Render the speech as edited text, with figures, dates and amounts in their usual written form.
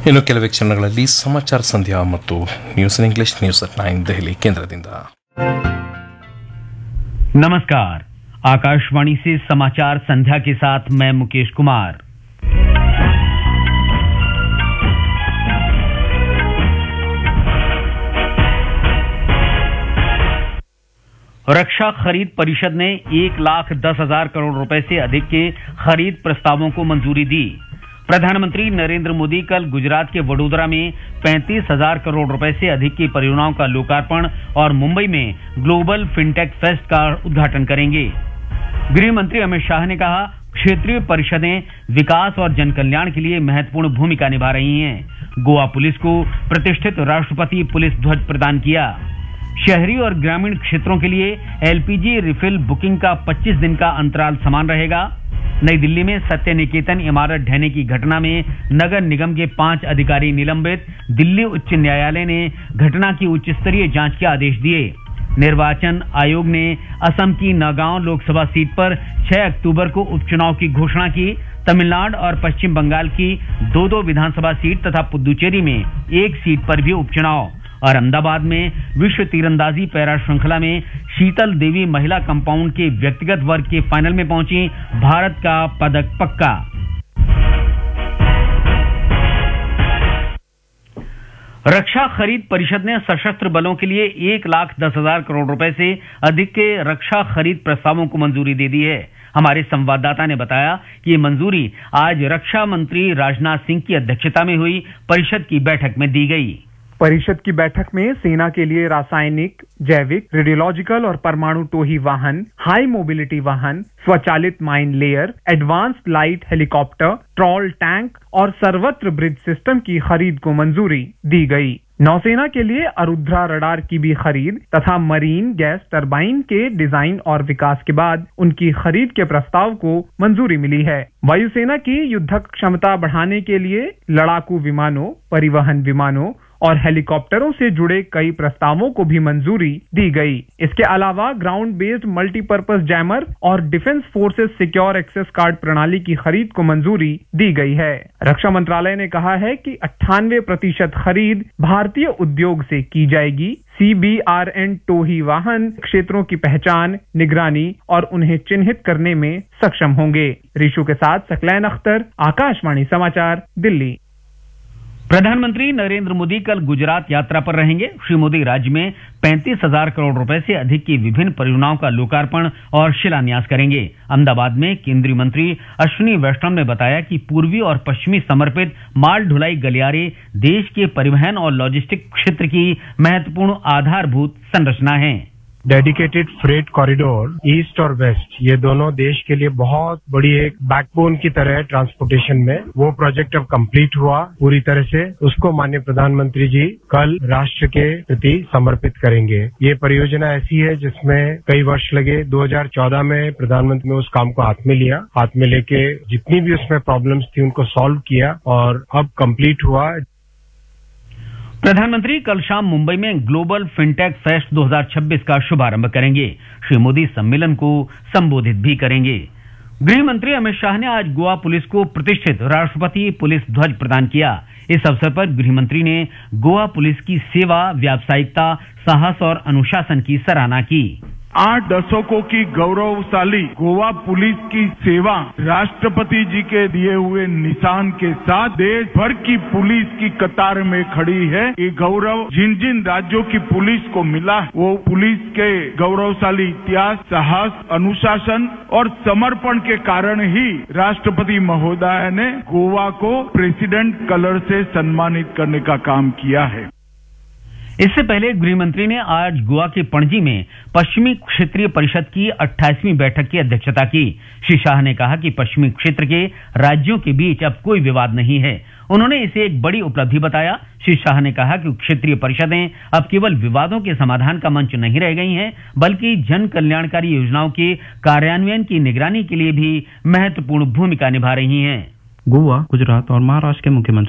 ಇನ್ನು ಕೆಲವೇ ಕ್ಷಣಗಳಲ್ಲಿ ಸಮಾಚಾರ ಸಂಧ್ಯಾ ಮತ್ತು news in English news at 9 Delhi ಕೇಂದ್ರದಿಂದ. नमस्कार, आकाशवाणी से समाचार संध्या के साथ मैं मुकेश कुमार। रक्षा खरीद परिषद ने 1,10,000 करोड़ रुपए से अधिक के खरीद प्रस्तावों को मंजूरी दी। प्रधानमंत्री नरेंद्र मोदी कल गुजरात के वडोदरा में 35,000 करोड़ रुपए से अधिक की परियोजनाओं का लोकार्पण और मुंबई में ग्लोबल फिनटेक फेस्ट का उद्घाटन करेंगे। गृह मंत्री अमित शाह ने कहा, क्षेत्रीय परिषदें विकास और जनकल्याण के लिए महत्वपूर्ण भूमिका निभा रही हैं। गोवा पुलिस को प्रतिष्ठित राष्ट्रपति पुलिस ध्वज प्रदान किया। शहरी और ग्रामीण क्षेत्रों के लिए एलपीजी रिफिल बुकिंग का 25 दिन का अंतराल समान रहेगा। नई दिल्ली में सत्य निकेतन इमारत ढहने की घटना में नगर निगम के 5 अधिकारी निलंबित। दिल्ली उच्च न्यायालय ने घटना की उच्च स्तरीय जांच के आदेश दिए। निर्वाचन आयोग ने असम की नगांव लोकसभा सीट पर 6 अक्टूबर को उपचुनाव की घोषणा की। तमिलनाडु और पश्चिम बंगाल की 2-2 विधानसभा सीट तथा पुदुचेरी में 1 सीट पर भी उपचुनाव। और अहमदाबाद में विश्व तीरंदाजी पैरा श्रृंखला में शीतल देवी महिला कंपाउंड के व्यक्तिगत वर्ग के फाइनल में पहुंची। भारत का पदक पक्का। रक्षा खरीद परिषद ने सशस्त्र बलों के लिए 1,10,000 करोड़ रुपए से अधिक के रक्षा खरीद प्रस्तावों को मंजूरी दे दी है। हमारे संवाददाता ने बताया कि ये मंजूरी आज रक्षा मंत्री राजनाथ सिंह की अध्यक्षता में हुई परिषद की बैठक में दी गई। परिषद की बैठक में सेना के लिए रासायनिक, जैविक, रेडियोलॉजिकल और परमाणु टोही वाहन, हाई मोबिलिटी वाहन, स्वचालित mine layer, advanced light helicopter, troll tank और सर्वत्र ब्रिज सिस्टम की खरीद को मंजूरी दी गई। नौसेना के लिए अरुद्रा रडार की भी खरीद तथा मरीन गैस टरबाइन के डिजाइन और विकास के बाद उनकी खरीद के प्रस्ताव को मंजूरी मिली है। वायुसेना की युद्धक क्षमता बढ़ाने के लिए लड़ाकू विमानों, परिवहन विमानों और हेलीकॉप्टरों से जुड़े कई प्रस्तावों को भी मंजूरी दी गई। इसके अलावा ग्राउंड बेस्ड मल्टीपर्पज जैमर और defence forces secure access card प्रणाली की खरीद को मंजूरी दी गई है। रक्षा मंत्रालय ने कहा है कि 98% खरीद भारतीय उद्योग से की जाएगी। CBRN टोही वाहन क्षेत्रों की पहचान, निगरानी और उन्हें चिन्हित करने में सक्षम होंगे। रिशु के साथ सकलैन अख्तर, आकाशवाणी समाचार, दिल्ली। प्रधानमंत्री नरेंद्र मोदी कल गुजरात यात्रा पर रहेंगे। श्री मोदी राज्य में 35,000 करोड़ रुपए से अधिक की विभिन्न परियोजनाओं का लोकार्पण और शिलान्यास करेंगे। अहमदाबाद में केंद्रीय मंत्री अश्विनी वैष्णव ने बताया कि पूर्वी और पश्चिमी समर्पित माल ढुलाई गलियारे देश के परिवहन और लॉजिस्टिक क्षेत्र की महत्वपूर्ण आधारभूत संरचना है। डेडिकेटेड फ्रेट कॉरिडोर ईस्ट और वेस्ट, ये दोनों देश के लिए बहुत बड़ी एक बैकबोन की तरह है ट्रांसपोर्टेशन में। वो प्रोजेक्ट अब कंप्लीट हुआ पूरी तरह से। उसको माननीय प्रधानमंत्री जी कल राष्ट्र के प्रति समर्पित करेंगे। ये परियोजना ऐसी है जिसमें कई वर्ष लगे। 2014 में प्रधानमंत्री ने उस काम को हाथ में लिया। हाथ में लेके जितनी भी उसमें प्रॉब्लम्स थी उनको सॉल्व किया और अब कंप्लीट हुआ। प्रधानमंत्री कल शाम मुंबई में ग्लोबल फिनटेक फेस्ट 2026 का शुभारंभ करेंगे। श्री मोदी सम्मेलन को संबोधित भी करेंगे। गृह मंत्री अमित शाह ने आज गोवा पुलिस को प्रतिष्ठित राष्ट्रपति पुलिस ध्वज प्रदान किया। इस अवसर पर गृह मंत्री ने गोवा पुलिस की सेवा, व्यावसायिकता, साहस और अनुशासन की सराहना की। 8 दशकों की गौरवशाली गोवा पुलिस की सेवा राष्ट्रपति जी के दिए हुए निशान के साथ देश भर की पुलिस की कतार में खड़ी है। ये गौरव जिन जिन राज्यों की पुलिस को मिला, वो पुलिस के गौरवशाली इतिहास, साहस, अनुशासन और समर्पण के कारण ही राष्ट्रपति महोदय ने गोवा को प्रेसिडेंट कलर से सम्मानित करने का काम किया है। इससे पहले गृह मंत्री ने आज गोवा के पणजी में पश्चिमी क्षेत्रीय परिषद की 28वीं बैठक की अध्यक्षता की। श्री शाह ने कहा कि पश्चिमी क्षेत्र के राज्यों के बीच अब कोई विवाद नहीं है। उन्होंने इसे एक बड़ी उपलब्धि बताया। श्री शाह ने कहा कि क्षेत्रीय परिषदें अब केवल विवादों के समाधान का मंच नहीं रह गई हैं, बल्कि जन कल्याणकारी योजनाओं के कार्यान्वयन की निगरानी के लिए भी महत्वपूर्ण भूमिका निभा रही हैं। गोवा, गुजरात और महाराष्ट्र के मुख्यमंत्री